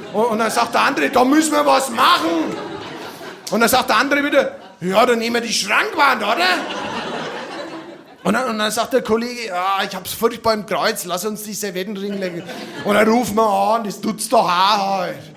Und dann sagt der andere, da müssen wir was machen. Und dann sagt der andere wieder, ja, dann nehmen wir die Schrankwand, oder? Und dann sagt der Kollege, ja, ich hab's furchtbar im Kreuz, lass uns die Servietten legen. Und dann rufen wir an, das tut's doch auch halt.